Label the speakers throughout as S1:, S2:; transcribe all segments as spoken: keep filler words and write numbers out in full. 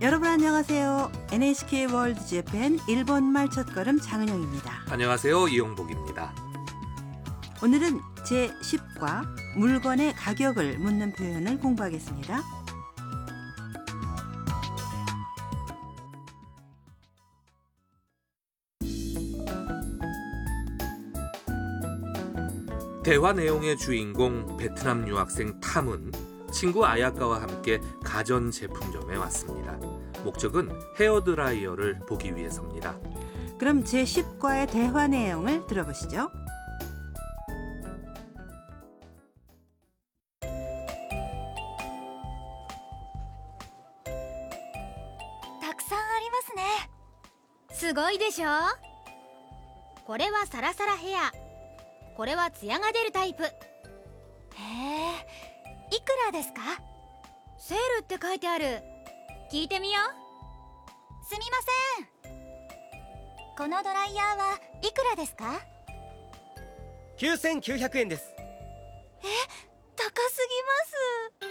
S1: 여러분 안녕하세요. 엔에이치케이 월드 재팬 일본말 첫걸음 장은영입니다.
S2: 안녕하세요. 이용복입니다.
S1: 오늘은 제십 과 물건의 가격을 묻는 표현을 공부하겠습니다.
S2: 대화 내용의 주인공 베트남 유학생 탐은 친구 아야카와 함께 가전 제품점에 왔습니다. 목적은 헤어드라이어를 보기 위해서입니다.
S1: 그럼 제십 과의 대화 내용을 들어보시죠.
S3: たくさんありますね。すごいでしょ。これはサラサラヘア、これはツヤが出るタイプ。へえ、いくらですか？セールって書いてある。聞いてみよう。すみません。このドライヤーはいくらですか？
S4: きゅうせんきゅうひゃくえんです。
S3: え、高すぎます。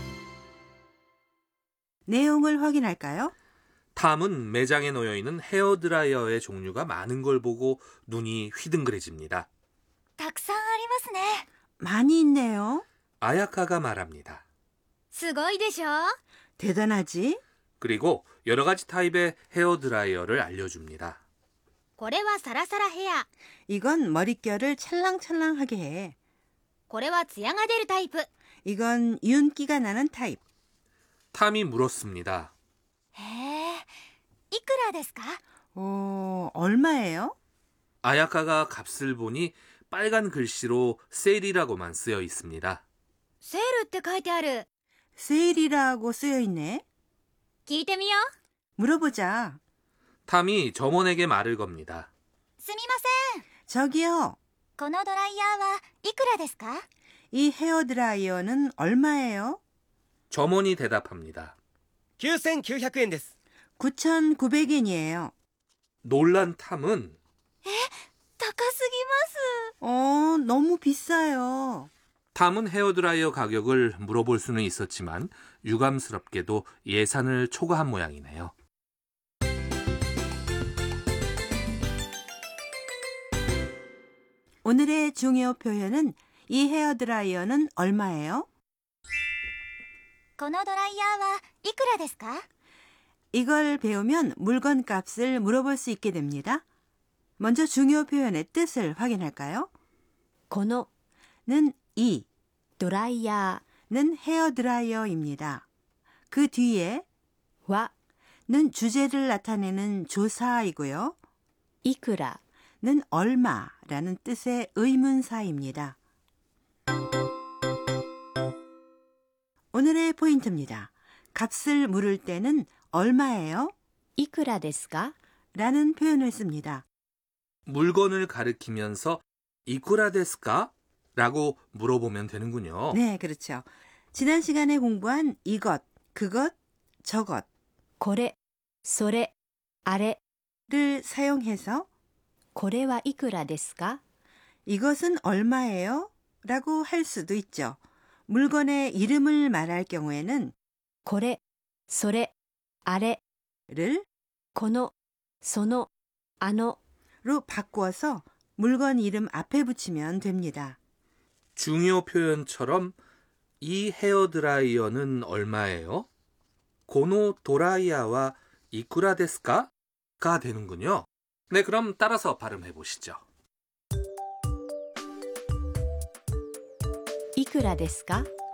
S1: 내용을 확인할까요?
S2: 탐은 매장에 놓여있는 헤어드라이어의 종류가 많은 걸 보고 눈이 휘둥그레집니다.
S3: たくさんありますね。
S1: 많이 있네요.
S2: 아야카가 말합니다.
S3: すごいでしょ。
S1: 대단하지?
S2: 그리고 여러 가지 타입의 헤어드라이어를 알려줍니다.
S3: これはサラサラヘア、
S1: 이건 머릿결을 찰랑찰랑하게 해.
S3: これはツヤが出るタイプ。
S1: 이건 윤기가 나는 타입.
S2: 탐이 물었습니다.
S3: へえ、いくらですか？
S1: 어, 얼마예요?
S2: 아야카가 값을 보니 빨간 글씨로 세일이라고만 쓰여 있습니다.
S3: セールって書いてある。
S1: 세일이라고 쓰여 있네.
S3: 聞いてみよう。
S1: 물어보자.
S2: 탐이 점원에게 말을 겁니다.
S3: すみません。
S1: 저기요.
S3: このドライヤーはいくらですか？
S1: 이 헤어드라이어는 얼마예요?
S2: 점원이 대답합니다.
S4: きゅうせんきゅうひゃくえんです。
S1: 구천구백 엔이에요.
S2: 놀란 탐은
S3: 高すぎます。
S1: 어, 너무 비싸요.
S2: 탐은 헤어드라이어 가격을 물어볼 수는 있었지만 유감스럽게도 예산을 초과한 모양이네요.
S1: 오늘의 중요 표현은 이 헤어드라이어는 얼마예요?
S3: このドライヤーはいくらですか？
S1: 이걸 배우면 물건 값을 물어볼 수 있게 됩니다. 먼저 중요 표현의 뜻을 확인할까요?
S3: この
S1: 는 이,
S3: ドライヤ
S1: 는 헤어드라이어입니다. 그 뒤에
S3: ーは
S1: 는 주제를 나타내는 조사이고요.
S3: いくら
S1: 는 얼마라는 뜻의 의문사입니다. 오늘의 포인트입니다. 값을 물을 때는 얼마예요?
S3: いくらですか？
S1: 라는 표현을 씁니다.
S2: 물건을 가리키면서 이쿠라 데스까? 라고 물어보면 되는군요.
S1: 네, 그렇죠. 지난 시간에 공부한 이것, 그것, 저것
S3: これ、それ、あれ、
S1: 를 사용해서
S3: これはいくらですか？
S1: 이것은 얼마예요? 라고 할 수도 있죠. 물건의 이름을 말할 경우에는
S3: これ、それ、あれ、
S1: 를
S3: この、その、あの、
S1: 로 바꾸어서 물건 이름 앞에 붙이면 됩니다.
S2: 중요 표현처럼 이 헤어드라이어는 얼마예요? 고노 도라이야와 이쿠라 데스까? 가 되는군요. 네, 그럼 따라서 발음해 보시죠.
S3: いくらですか？